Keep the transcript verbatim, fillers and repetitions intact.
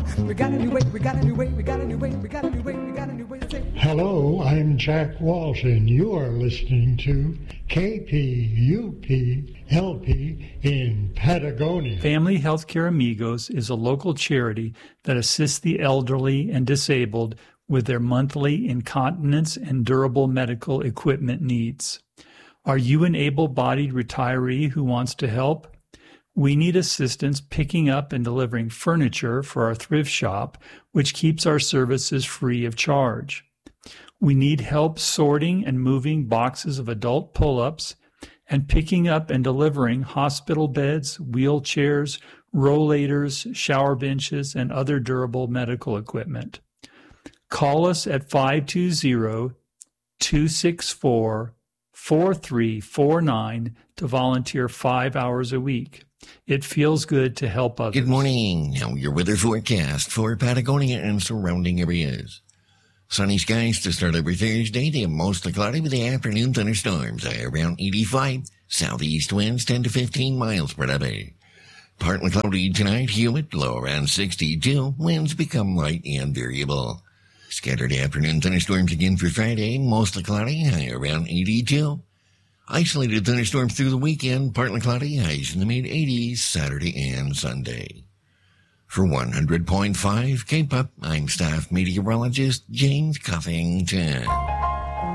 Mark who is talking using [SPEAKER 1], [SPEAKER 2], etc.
[SPEAKER 1] We got a new way, we got a new way, we got a new way, we got a new way, we got a new way to say.
[SPEAKER 2] Hello, I'm Jack Walsh, and you are listening to K P U P L P in Patagonia.
[SPEAKER 3] Family Healthcare Amigos is a local charity that assists the elderly and disabled with their monthly incontinence and durable medical equipment needs. Are you an able-bodied retiree who wants to help? We need assistance picking up and delivering furniture for our thrift shop, which keeps our services free of charge. We need help sorting and moving boxes of adult pull-ups and picking up and delivering hospital beds, wheelchairs, rollators, shower benches, and other durable medical equipment. Call us at five two zero, two six four, four three four nine to volunteer five hours a week. It feels good to help others.
[SPEAKER 4] Good morning. Now your weather forecast for Patagonia and surrounding areas. Sunny skies to start every Thursday. They are mostly cloudy with the afternoon thunderstorms. High around eighty-five. Southeast winds ten to fifteen miles per hour. Partly cloudy tonight. Humid. Low around sixty-two. Winds become light and variable. Scattered afternoon thunderstorms again for Friday. Mostly cloudy. High around eighty-two. Isolated thunderstorms through the weekend. Partly cloudy. Highs in the mid-eighties. Saturday and Sunday. For one hundred point five K-Pop, I'm staff meteorologist James Cuffington.